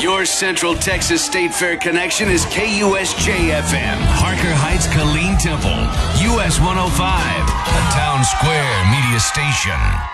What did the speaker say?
Your Central Texas State Fair connection is KUSJ-FM. Harker Heights, Killeen Temple. US 105, a Town Square media station.